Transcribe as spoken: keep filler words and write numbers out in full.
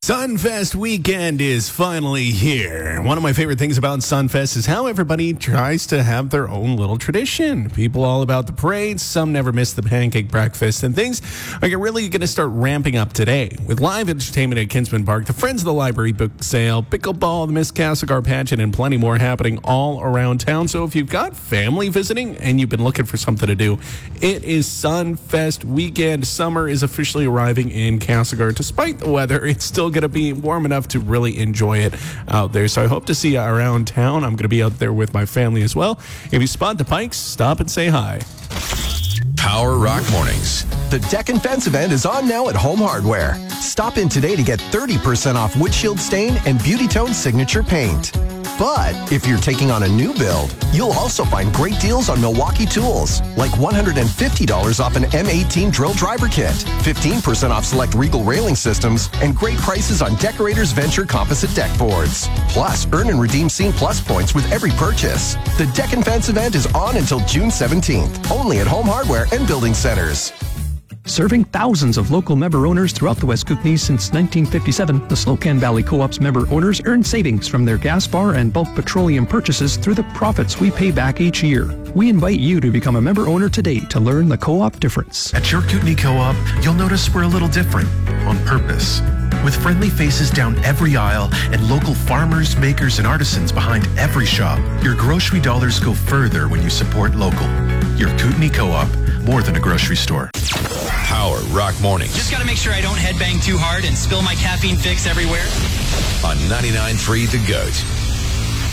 Sunfest weekend is finally here. One of my favorite things about Sunfest is how everybody tries to have their own little tradition. People all about the parades, some never miss the pancake breakfast, and things are really going to start ramping up today. With live entertainment at Kinsman Park, the Friends of the Library book sale, pickleball, the Miss Castlegar pageant, and plenty more happening all around town. So if you've got family visiting and you've been looking for something to do, it is Sunfest weekend. Summer is officially arriving in Castlegar. Despite the weather, it's still going to be warm enough to really enjoy it out there. So I hope to see you around town. I'm going to be out there with my family as well. If you spot the Pikes, stop and say hi. Power Rock Mornings. The Deck and Fence event is on now at Home Hardware. Stop in today to get thirty percent off windshield stain and Beauty Tone signature paint. But if you're taking on a new build, you'll also find great deals on Milwaukee tools, like one hundred fifty dollars off an M eighteen drill driver kit, fifteen percent off select Regal railing systems, and great prices on Decorators Venture composite deck boards. Plus, earn and redeem Scene Plus points with every purchase. The Deck and Fence event is on until June seventeenth, only at Home Hardware and Building Centers. Serving thousands of local member owners throughout the West Kootenay since nineteen fifty-seven, the Slocan Valley Co-op's member owners earn savings from their gas bar and bulk petroleum purchases through the profits we pay back each year. We invite you to become a member owner today to learn the co-op difference. At your Kootenay Co-op, you'll notice we're a little different on purpose. With friendly faces down every aisle and local farmers, makers, and artisans behind every shop, your grocery dollars go further when you support local. Your Kootenay Co-op, more than a grocery store. Power Rock Mornings. Just got to make sure I don't headbang too hard and spill my caffeine fix everywhere. On ninety-nine point three The Goat.